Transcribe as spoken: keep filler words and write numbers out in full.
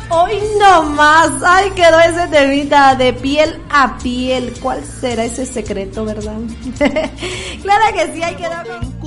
Hoy no más, ay, quedó ese temita de piel a piel. ¿Cuál será ese secreto, verdad? Claro que sí, hay que dar.